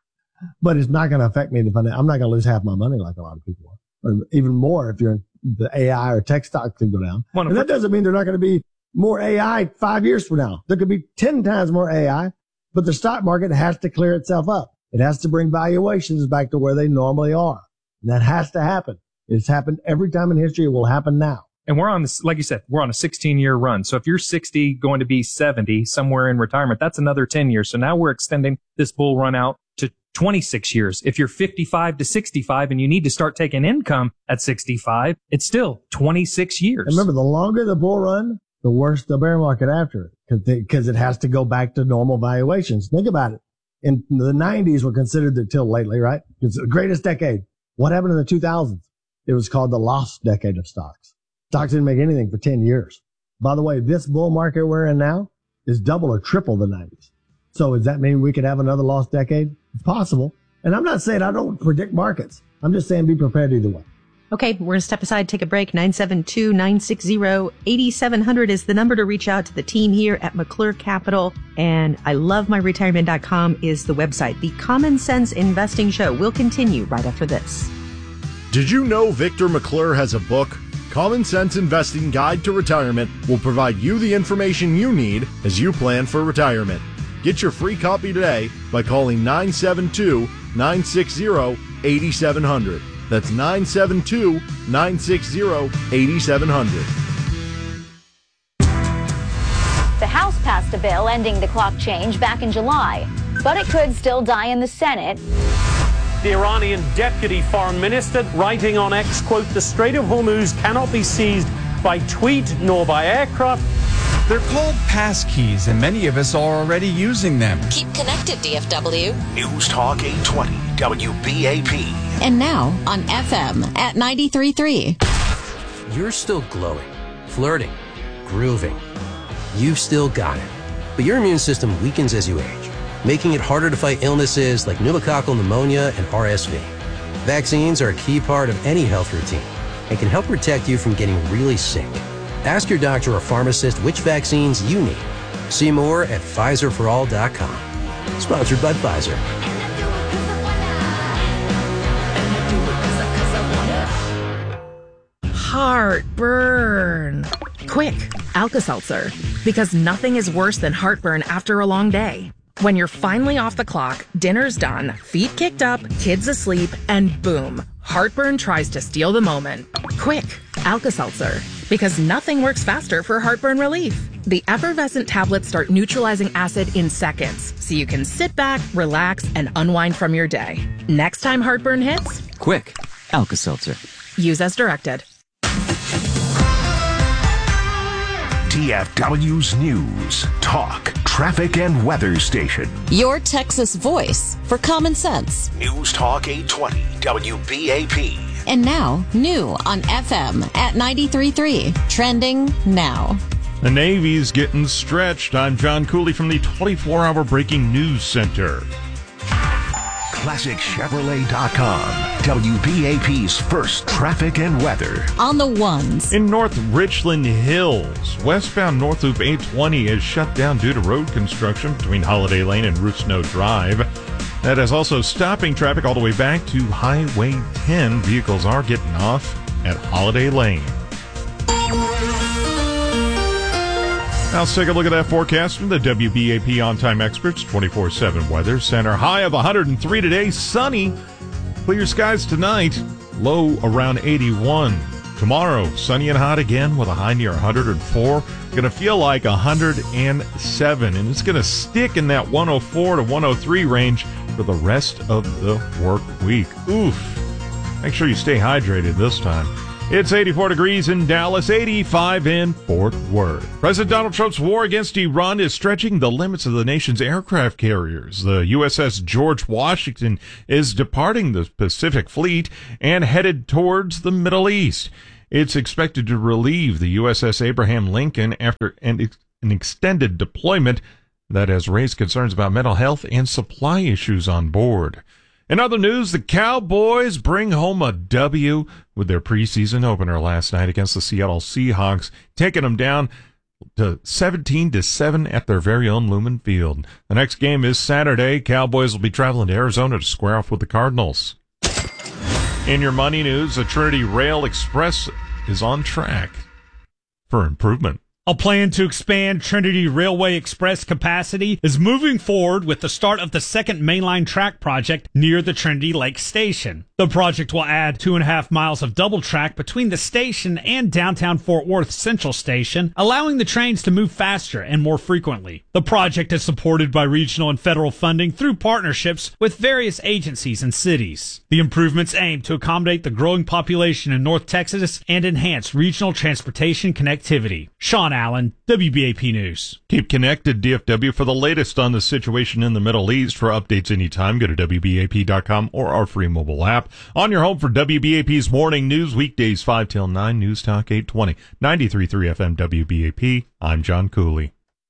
but it's not going to affect me. I'm not going to lose half my money like a lot of people are, or even more if you're in the A I or tech stocks can go down. Well, and that doesn't mean there's not going to be more A I five years from now. There could be ten times more A I, but the stock market has to clear itself up. It has to bring valuations back to where they normally are. And that has to happen. It's happened every time in history. It will happen now. And we're on this, like you said, we're on a sixteen year run. So if you're sixty, going to be seventy somewhere in retirement, that's another ten years. So now we're extending this bull run out to twenty-six years. If you're fifty-five to sixty-five and you need to start taking income at sixty-five, it's still twenty-six years. And remember, the longer the bull run, the worse the bear market after it, because it has to go back to normal valuations. Think about it. In the nineties were considered the till lately, right? It's the greatest decade. What happened in the two thousands? It was called the lost decade of stocks. Stocks didn't make anything for ten years. By the way, this bull market we're in now is double or triple the nineties. So does that mean we could have another lost decade? It's possible. And I'm not saying I don't predict markets. I'm just saying be prepared either way. Okay, we're going to step aside, take a break. nine seven two, nine six zero, eight seven zero zero is the number to reach out to the team here at McClure Capital. And I love my retirement dot com is the website. The Common Sense Investing Show will continue right after this. Did you know Victor McClure has a book? Common Sense Investing Guide to Retirement will provide you the information you need as you plan for retirement. Get your free copy today by calling nine seven two, nine six zero, eight seven zero zero. That's nine seven two, nine six zero, eight seven zero zero. The House passed a bill ending the clock change back in July, but it could still die in the Senate. The Iranian deputy foreign minister writing on X, quote, "The Strait of Hormuz cannot be seized by tweet nor by aircraft." They're called passkeys, and many of us are already using them. Keep connected, D F W. News Talk eight twenty, W B A P. And now on F M at ninety-three point three. You're still glowing, flirting, grooving. You've still got it. But your immune system weakens as you age, making it harder to fight illnesses like pneumococcal pneumonia and R S V. Vaccines are a key part of any health routine and can help protect you from getting really sick. Ask your doctor or pharmacist which vaccines you need. See more at Pfizer for all dot com. Sponsored by Pfizer. Heartburn. Quick, Alka-Seltzer. Because nothing is worse than heartburn after a long day. When you're finally off the clock, dinner's done, feet kicked up, kids asleep, and boom, heartburn tries to steal the moment. Quick, Alka-Seltzer. Because nothing works faster for heartburn relief. The effervescent tablets start neutralizing acid in seconds, so you can sit back, relax, and unwind from your day. Next time heartburn hits, Quick, Alka-Seltzer. Use as directed. D F W's News, Talk, Traffic, and Weather Station. Your Texas voice for common sense. News Talk eight twenty, W B A P. And now, new on F M at ninety-three point three. Trending now. The Navy's getting stretched. I'm John Cooley from the twenty-four hour Breaking News Center. Classic Chevrolet dot com, W B A P's first traffic and weather. On the ones. In North Richland Hills, westbound North Loop eight twenty is shut down due to road construction between Holiday Lane and Root Snow Drive. That is also stopping traffic all the way back to Highway ten. Vehicles are getting off at Holiday Lane. Now let's take a look at that forecast from the W B A P On-Time Experts twenty-four seven Weather Center. High of one hundred three today, sunny. Clear skies tonight, low around eighty-one. Tomorrow, sunny and hot again with a high near one hundred four. Going to feel like one hundred seven, and it's going to stick in that one oh four to one oh three range for the rest of the work week. Oof. Make sure you stay hydrated this time. It's eighty-four degrees in Dallas, eighty-five in Fort Worth. President Donald Trump's war against Iran is stretching the limits of the nation's aircraft carriers. The U S S George Washington is departing the Pacific Fleet and headed towards the Middle East. It's expected to relieve the U S S Abraham Lincoln after an, an extended deployment that has raised concerns about mental health and supply issues on board. In other news, the Cowboys bring home a W with their preseason opener last night against the Seattle Seahawks, taking them down to seventeen to seven at their very own Lumen Field. The next game is Saturday. Cowboys will be traveling to Arizona to square off with the Cardinals. In your money news, the Trinity Rail Express is on track for improvement. A plan to expand Trinity Railway Express capacity is moving forward with the start of the second mainline track project near the Trinity Lake Station. The project will add two and a half miles of double track between the station and downtown Fort Worth Central Station, allowing the trains to move faster and more frequently. The project is supported by regional and federal funding through partnerships with various agencies and cities. The improvements aim to accommodate the growing population in North Texas and enhance regional transportation connectivity. Sean Allen, W B A P News. Keep connected, D F W, for the latest on the situation in the Middle East. For updates anytime, go to W B A P dot com or our free mobile app. On your home for W B A P's morning news, weekdays five till nine, News Talk eight twenty, ninety-three point three F M W B A P. I'm John Cooley.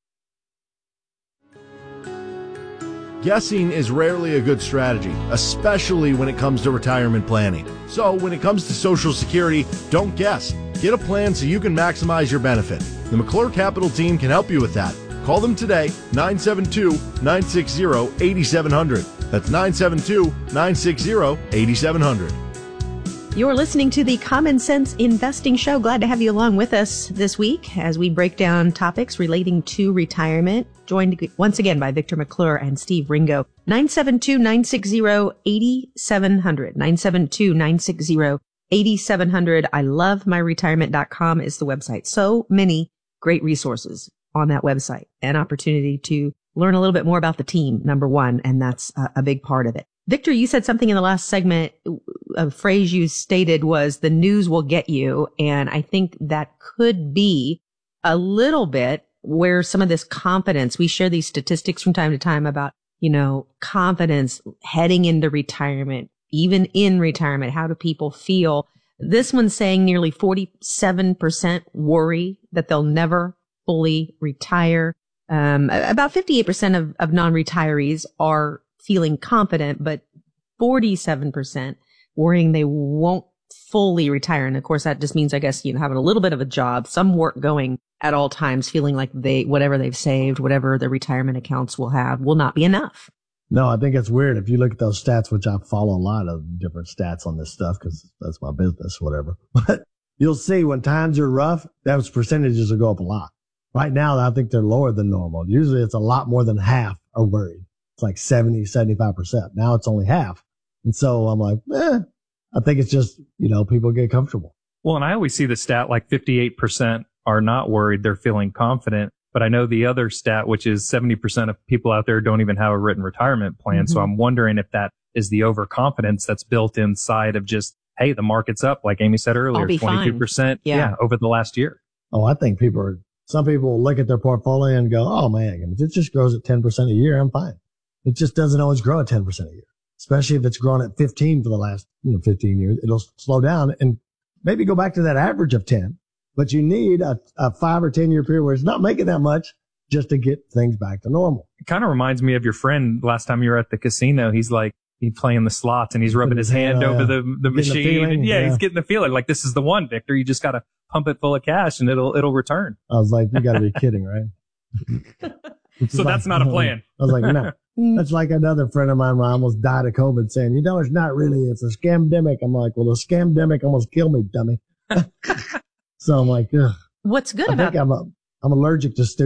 Guessing is rarely a good strategy, especially when it comes to retirement planning. So when it comes to Social Security, don't guess. Get a plan so you can maximize your benefit. The McClure Capital team can help you with that. Call them today, nine seven two, nine six zero, eight seven zero zero. That's nine seven two, nine six zero, eight seven zero zero. You're listening to the Common Sense Investing Show. Glad to have you along with us this week as we break down topics relating to retirement. Joined once again by Victor McClure and Steve Ringo. nine seven two, nine six zero, eight seven zero zero. nine seven two, nine six zero, eight seven zero zero. I love my retirement dot com is the website. So many great resources on that website. An opportunity to learn a little bit more about the team, number one, and that's a, a big part of it. Victor, you said something in the last segment. A phrase you stated was the news will get you. And I think that could be a little bit where some of this confidence, we share these statistics from time to time about, you know, confidence heading into retirement, even in retirement. How do people feel? This one's saying nearly forty-seven percent worry that they'll never fully retire. Um, about fifty-eight percent of, of non-retirees are feeling confident, but forty-seven percent worrying they won't fully retire. And of course, that just means, I guess, you know, having a little bit of a job, some work going at all times, feeling like they, whatever they've saved, whatever their retirement accounts will have, will not be enough. No, I think it's weird. If you look at those stats, which I follow a lot of different stats on this stuff because that's my business, whatever. But you'll see when times are rough, those percentages will go up a lot. Right now, I think they're lower than normal. Usually it's a lot more than half are worried. It's like seventy, seventy-five percent. Now it's only half. And so I'm like, eh, I think it's just, you know, people get comfortable. Well, and I always see the stat like fifty-eight percent are not worried. They're feeling confident. But I know the other stat, which is seventy percent of people out there don't even have a written retirement plan. Mm-hmm. So I'm wondering if that is the overconfidence that's built inside of just, hey, the market's up, like Amy said earlier, twenty-two percent yeah. yeah, over the last year. Oh, I think people are, some people will look at their portfolio and go, oh man, if it just grows at ten percent a year, I'm fine. It just doesn't always grow at ten percent a year, especially if it's grown at fifteen for the last, you know, fifteen years. It'll slow down and maybe go back to that average of ten. But you need a, a five or ten year period where it's not making that much just to get things back to normal. It kind of reminds me of your friend last time you were at the casino. He's like, he's playing the slots and he's rubbing his hand uh, over the, the machine. The and yeah, yeah, he's getting the feeling like this is the one, Victor. You just got to pump it full of cash and it'll, it'll return. I was like, you got to be kidding, right? So like, that's not a plan. I was like, no. That's like another friend of mine who almost died of COVID saying, you know, it's not really, it's a scamdemic. I'm like, well, the scamdemic almost killed me, dummy. So I'm like, ugh. What's good I about think I'm, a, I'm allergic to stupid.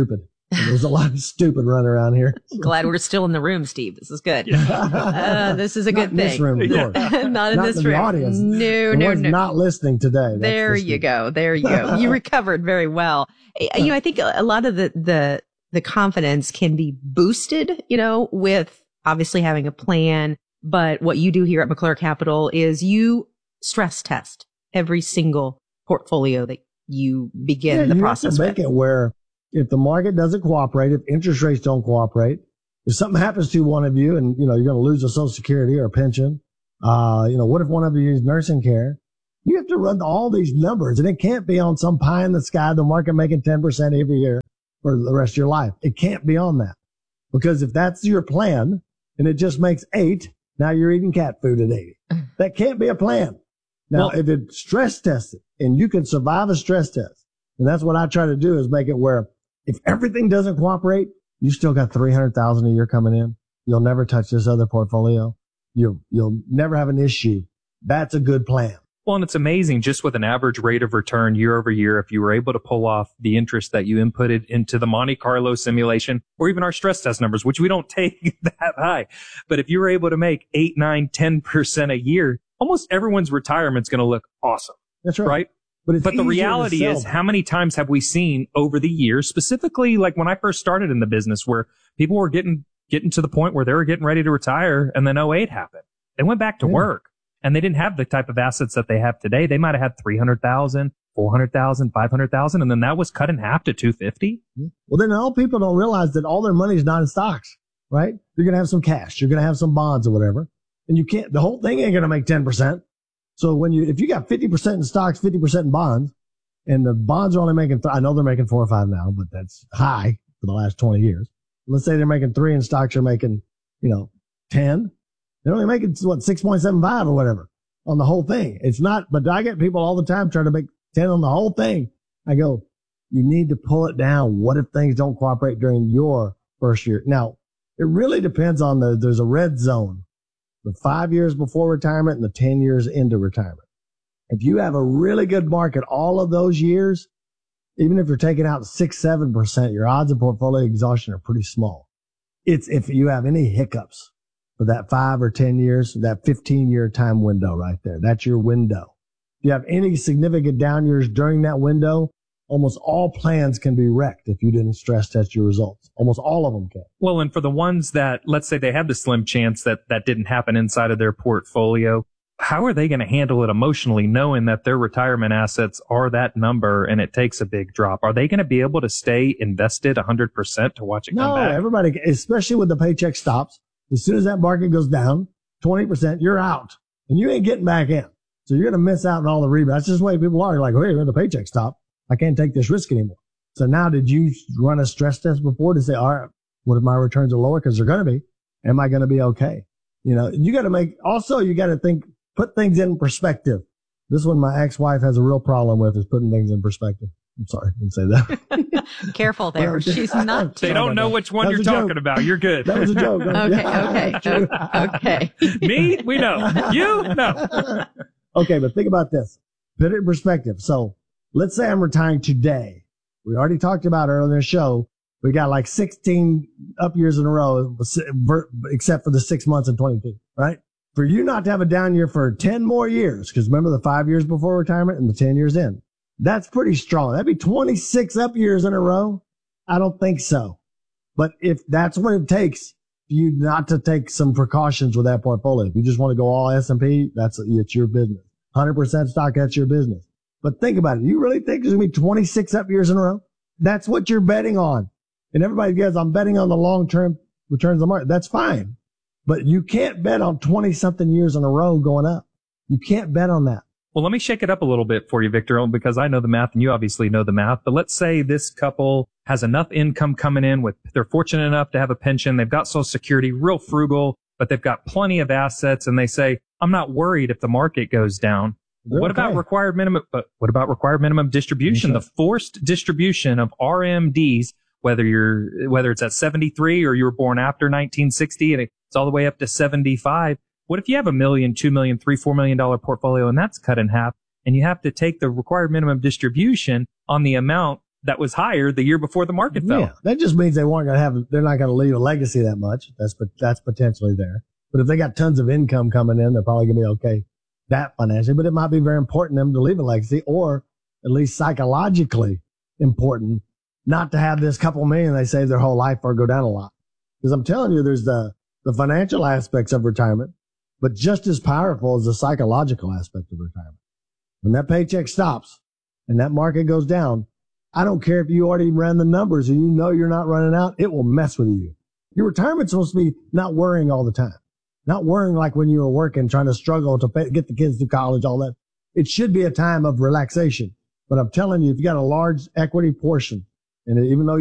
There's a lot of stupid running around here. Glad we're still in the room, Steve. This is good. Uh, this is a good Not in thing. this room, of course. Not in Not this in room. The audience. No, the no, ones no. not listening today. That's There you go. There you go. You recovered very well. You know, I think a lot of the, the, the confidence can be boosted, you know, with obviously having a plan. But what you do here at McClure Capital is you stress test every single portfolio that you begin yeah, the you process have to make with. it where if the market doesn't cooperate, if interest rates don't cooperate, if something happens to one of you and, you know, you're going to lose a Social Security or a pension, uh, you know, what if one of you needs nursing care? You have to run all these numbers, and it can't be on some pie in the sky, the market making ten percent every year for the rest of your life. It can't be on that. Because if that's your plan and it just makes eight, now you're eating cat food at eighty. That can't be a plan. Now, Well- if it's stress tested and you can survive a stress test, and that's what I try to do is make it where if everything doesn't cooperate, you still got three hundred thousand a year coming in. You'll never touch this other portfolio. You'll, you'll never have an issue. That's a good plan. Well, and it's amazing just with an average rate of return year over year, if you were able to pull off the interest that you inputted into the Monte Carlo simulation or even our stress test numbers, which we don't take that high. But if you were able to make eight, nine, ten percent a year, almost everyone's retirement's going to look awesome. That's right. Right? But, it's but the easier to reality sell. is, how many times have we seen over the years, specifically like when I first started in the business, where people were getting getting to the point where they were getting ready to retire, and then oh eight happened. They went back to Yeah. work, and they didn't have the type of assets that they have today. They might have had three hundred thousand, four hundred thousand, five hundred thousand, and then that was cut in half to two hundred fifty. Well, then all people don't realize that all their money is not in stocks, right? You're going to have some cash. You're going to have some bonds or whatever. And you can't, the whole thing ain't going to make ten percent. So when you, if you got fifty percent in stocks, fifty percent in bonds, and the bonds are only making, th- I know they're making four or five now, but that's high for the last twenty years. Let's say they're making three and stocks are making, you know, ten. They're only making what, six point seven five or whatever on the whole thing. It's not, but I get people all the time trying to make ten on the whole thing. I go, you need to pull it down. What if things don't cooperate during your first year? Now, it really depends on the, there's a red zone, the five years before retirement and the ten years into retirement. If you have a really good market all of those years, even if you're taking out six, seven percent, your odds of portfolio exhaustion are pretty small. It's if you have any hiccups for that five or ten years, that fifteen year time window right there. That's your window. If you have any significant down years during that window, almost all plans can be wrecked if you didn't stress test your results. Almost all of them can. Well, and for the ones that, let's say they have the slim chance that that didn't happen inside of their portfolio, how are they going to handle it emotionally knowing that their retirement assets are that number and it takes a big drop? Are they going to be able to stay invested one hundred percent to watch it come No, back? everybody, especially when the paycheck stops, as soon as that market goes down twenty percent, you're out and you ain't getting back in. So you're going to miss out on all the rebounds. That's just the way people are. You're like, wait, when the paycheck stopped, I can't take this risk anymore. So now, did you run a stress test before to say, all right, what if my returns are lower? Because they're going to be. Am I going to be okay? You know, you got to make, also, you got to think, put things in perspective. This one my ex-wife has a real problem with is putting things in perspective. I'm sorry, I didn't say that. Careful there. Well, She's not. They don't know which one That you're was a talking joke. about. You're good. That was a joke. Okay, Yeah. okay, o- okay. Me? We know. You? No. Okay, but think about this. Put it in perspective. So let's say I'm retiring today. We already talked about earlier in the show. We got like sixteen up years in a row, except for the six months in twenty-two, right? For you not to have a down year for ten more years, because remember the five years before retirement and the ten years in. That's pretty strong. That'd be twenty-six up years in a row. I don't think so. But if that's what it takes for you not to take some precautions with that portfolio, if you just want to go all S and P, that's, it's your business. one hundred percent stock, that's your business. But think about it. You really think there's going to be twenty-six up years in a row? That's what you're betting on. And everybody goes, I'm betting on the long-term returns of the market. That's fine. But you can't bet on twenty something years in a row going up. You can't bet on that. Well, let me shake it up a little bit for you, Victor, because I know the math and you obviously know the math. But let's say this couple has enough income coming in with, they're fortunate enough to have a pension. They've got Social Security, real frugal, but they've got plenty of assets. And they say, I'm not worried if the market goes down. They're what okay. about required minimum, but what about required minimum distribution? The forced distribution of R M Ds, whether you're, whether it's at seventy-three or you were born after nineteen sixty and it's all the way up to seventy-five. What if you have a million, two million, three, four million dollar portfolio and that's cut in half and you have to take the required minimum distribution on the amount that was higher the year before the market fell. Yeah, that just means they weren't going to have, they're not going to leave a legacy that much. That's, that's potentially there. But if they got tons of income coming in, they're probably going to be okay that financially. But it might be very important to them to leave a legacy, or at least psychologically important not to have this couple million they save their whole life or go down a lot. Because I'm telling you, there's the, the financial aspects of retirement, but just as powerful is the psychological aspect of retirement. When that paycheck stops and that market goes down, I don't care if you already ran the numbers and you know you're not running out, it will mess with you. Your retirement's supposed to be not worrying all the time. Not worrying like when you were working, trying to struggle to pay, get the kids to college, all that. It should be a time of relaxation. But I'm telling you, if you got a large equity portion, and even though